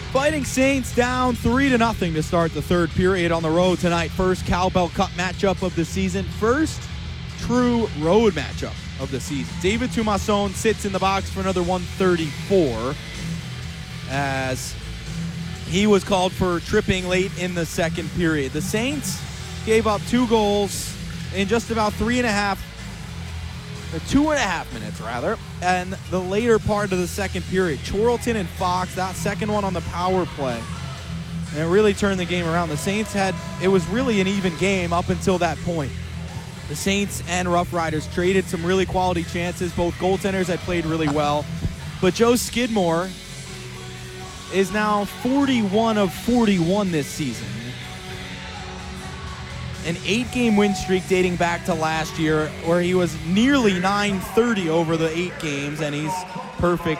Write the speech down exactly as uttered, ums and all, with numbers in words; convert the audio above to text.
Fighting Saints down three to nothing to start the third period on the road tonight. First Cowbell Cup matchup of the season. First true road matchup of the season. David Tumasson sits in the box for another one thirty-four as he was called for tripping late in the second period. The Saints gave up two goals in just about three and a half, or two and a half minutes rather, and the later part of the second period. Chorlton and Fox, that second one on the power play, and it really turned the game around. The Saints had, it was really an even game up until that point. The Saints and Rough Riders traded some really quality chances. Both goaltenders had played really well, but Joe Skidmore is now forty-one of forty-one this season. An eight-game win streak dating back to last year where he was nearly nine thirty over the eight games, and he's perfect